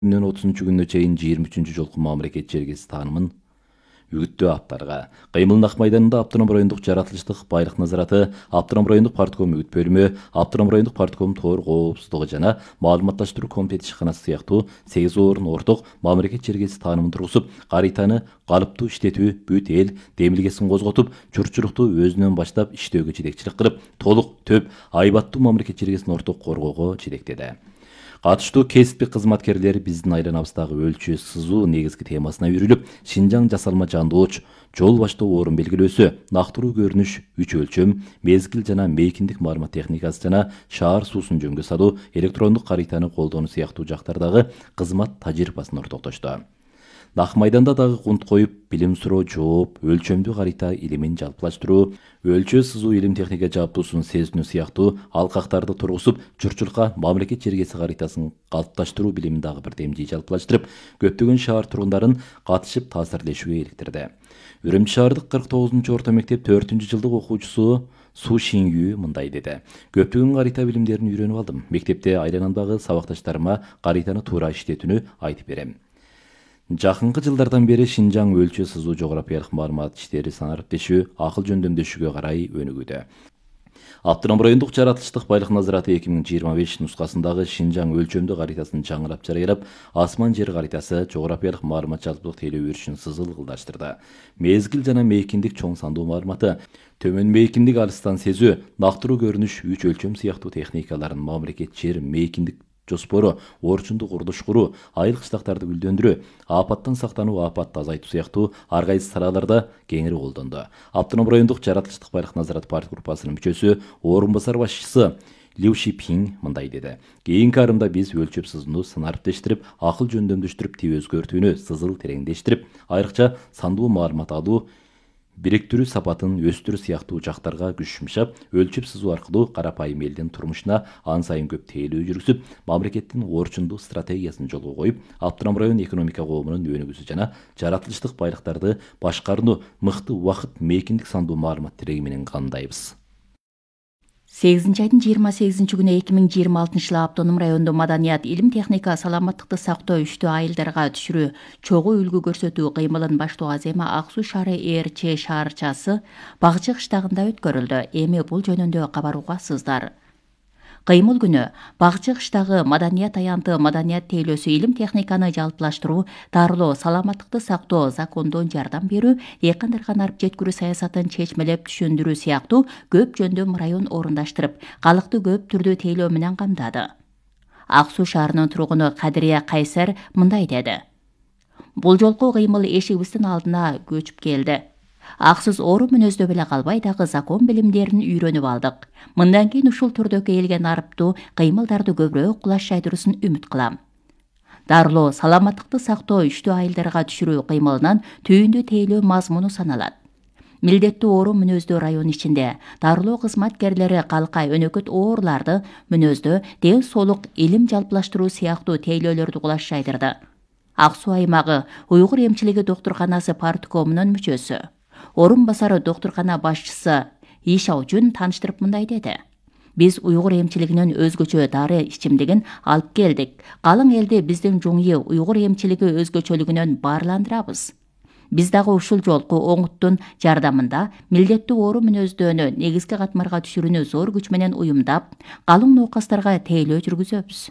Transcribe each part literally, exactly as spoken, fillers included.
күндөн отузунчу күнүнө чейин жыйырма үчүнчү жолку мамлекет чергеси таанымын үгүттөө аптарга Кыймыл Нак майданында Автоном райондук жаратылыштык байлык назараты, Автоном райондук партком үгүт бөлүмү, Автоном райондук партком тоор коопсуздугу жана маалыматташтыруу комитети ишканасы сыяктуу сегиз орун орток мамлекет чергеси таанымын тургузуп, каританы калыптуу иштетүү, бүт эл демилгесин козготуп, чурчурукту өзүнөн баштап иштөөгө жетекчилик кылып, толук, төп, айбаттуу мамлекет чергесин орток коргоого жетектеди. Катыштуу кесиптик кызматкерлер биздин айланабыздагы өлчү сызуу негизги темасына үйрүлүп, Шинжаң жасалма жандооч, жол баштоо орун белгилөөсү, нактыруу көрүнүш, үч өлчөм, мезгил жана мейкиндик маалымат техникасы жана шаар суусун жөнгө салуу, электрондук каританы колдонуу сыяктуу жактардагы кызмат тажрыйбасын ортоктошту. Нак майданда дагы кунт коюп, билим суроо жооп, өлчөмдүү карита илимин жалпылаштыруу, өлчө сызуу илим техника жааптуусун сезинүү сыяктуу алкактарды тургузуп, журтчулукка мамлекет чергеси каритасын калыпташтыруу билимин дагы бир демжий жалпылаштырып, көптөгөн шаар тургундарын катышып таасирлешүүгө иликтирди. Үрүмчү шаардык кырк тогузунчу орто мектеп төртүнчү жылдык окуучусу Су Шингүү мындай деди. Көптөгөн карита билимдерин үйрөнүп алдым. Мектепте айланамдагы сабакташтарыма каританы туура иштетүүнү айтып берем. Жакынкы жылдардан бери Шинжаң өлчө сызуу жографиялык маалымат иштери санариптешүү, акыл жөндөмдөшүүгө карай өнүгүүдө. Автоном райондук жаратылыштык байлык назараты эки миң жыйырма беш нускасындагы Шинжаң өлчөмдүү каритасын жаңылап жарыялап, асман жер каритасы жографиялык маалымат жалпылык тейлөө өрүшүн сызыл кылдаштырды. Мезгил жана мейкиндик чоң сандуу маалыматы, төмөн мейкиндик алыстан сезүү, нактыруу көрүнүш, үч өлчөм сыяктуу техникаларын мамлекет жер мейкиндик жоспору, орчундук курулуш куруу, айыл кыштактарды гүлдөндүрүү, апаттан сактануу, апатты азайтуу сыяктуу ар кайсы салаларда кеңири колдонду. Автоном райондук жаратылыштык байлык назарат парт группасынын мүчөсү, орун басар башчысы Лю Шипинг мындай деди. Кийинки арымда биз өлчөп сызууну сынарптештирип, акыл жөндөмдөштүрүп, тип өзгөртүүнү сызыл тереңдештирип, айрыкча сандуу маалымат алуу, бириктирүү сапатын өстүрүү сыяктуу жактарга күч жумшап, өлчөп сызуу аркылуу карапайым элдин турмушуна ан сайын көп тейлөө жүргүзүп, мамлекеттин орчундуу стратегиясын жолго коюп, Автоном район экономика коомунун өнүгүүсү жана жаратылыштык байлыктарды башкарууну мыкты убакыт мейкиндик сандуу маалымат тиреги менен кандайбыз. сегизинчи айдын жыйырма сегизинчи күнү эки миң жыйырма алтынчы жылы Автоном райондо маданият, илим техника, саламаттыкты сактоо үчтүү айылдарга түшүрүү, чогуу үлгү көрсөтүү кыймылын баштоо азема Ак Суу шаары ээрчи шаарчасы Багчы кыштагында өткөрүлдү. Эми бул жөнүндө кабар угасыздар. Кыймыл күнү Багчы кыштагы маданият аянты, маданият тейлөөсү, илим техниканы жалпылаштыруу, дарылоо, саламаттыкты сактоо, закондон жардам берүү, экандырган арып жеткирүү саясатын чечмелеп түшүндүрүү сыяктуу көп жөндөм район орундаштырып, калкты көп түрдүү тейлөө менен камдады. Ак Суу шаарынын тургуну Кадырия Кайсар мындай деди. Бул жолку кыймыл эшигибиздин алдына көчүп келди. Аксыз орун мүнөздө беле калбай дагы закон билимдерин үйрөнүп алдык. Мындан кийин ушул түрдө келген арыптуу кыймылдарды көбүрөөк кулаш жайдыруусун үмүт кылам. Дарылоо, саламаттыкты сактоо үчтүү айылдарга түшүрүү кыймылынан түйүндүү тейлөө мазмуну саналат. Милдеттүү орун мүнөздөө район ичинде дарылоо кызматкерлери калка өнөкөт ооруларды мүнөздө ден соолук, илим жалпылаштыруу сыяктуу тейлөөлөрдү кулаш жайдырды. Ак Суу аймагы уйгур эмчилиги доктурканасы парткомунун мүчөсү, орун басары доктуркана башчысы Ишаужун тааныштырып мындай деди. Биз уйгур эмчилигинин өзгөчө дары ичимдигин алып келдик. Калың элди биздин жуңйы уйгур эмчилиги өзгөчөлүгүнөн баарландырабыз. Биз дагы ушул жолку оңуттун жардамында милдеттүү орун мүнөздөнү негизги катмарга түшүрүүнү зор күч менен уюмдап, калың науқастарга тейлөө жүргүзөбүз.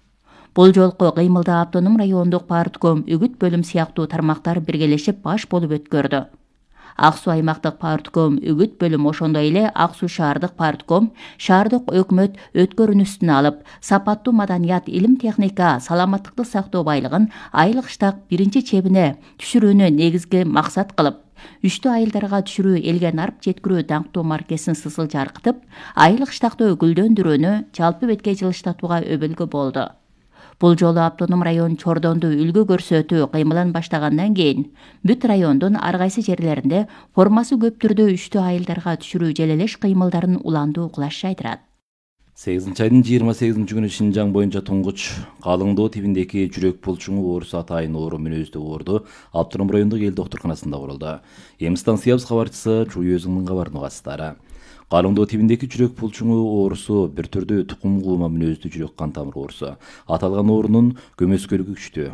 Бул жолку кыймылда Автоном райондук партком, үгүт бөлүм сыяктуу тармактар биргелешип баш болуп өткөрдү. Ак Суу аймактык партком, үгүт бөлүм, ошондой эле Ак Суу шаардык партком шаардык өкмөт өткөрүүнү үстүнө алып, сапаттуу маданият, илим техника, саламаттыкты сактоо байлыгын айыл кыштак биринчи чебине түшүрүүнү негизги максат кылып, үчтүү айылдарга түшүрүү, элге нарып жеткирүү даңктуу маркесин сызыл жаркытып, айыл кыштакты гүлдөндүрүүнү жалпы бетке жылыштатууга өбөлгө болду. Бул жолу Автоном район Чордонду үлгү көрсөтүү кыймылын баштагандан кийин бүт райондун ар кайсы жерлеринде формасы көп түрдүү үчтүү айылдарга түшүрүү желелеш кыймылдарын уландуу кулаш жайдырат. сегизинчи айдын жыйырма сегизинчи күнү Шинжаң боюнча туңгуч Калыңдоо тибиндеги жүрөк булчуңу оорусу атайын оору мүнөздүү оорду Автоном райондук эл доктурканасында курулду. Эми станциябыз кабарчысы Чүй өзүңдүн кабарын угасыздар. Калыңдоо тибиндеги жүрөк булчуңу оорусу бир түрдүү тукум куума мүнөздүү жүрөк кан тамыр оорусу. Аталган оорунун көмөскөлүгү күчтүү.